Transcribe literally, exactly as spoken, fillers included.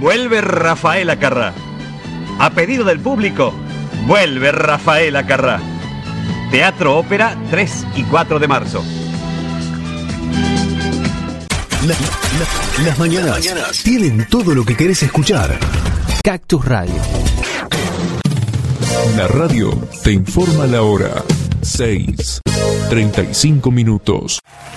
vuelve Rafael Acarrá. A pedido del público, vuelve Rafael Acarrá. Teatro Ópera, tres y cuatro de marzo. La, la, las mañanas, mañanas tienen todo lo que querés escuchar. Cactus Radio. La radio te informa la hora. seis, treinta y cinco minutos.